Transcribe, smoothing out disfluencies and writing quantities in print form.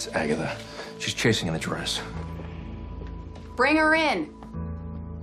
It's Agatha. She's chasing an address. Bring her in.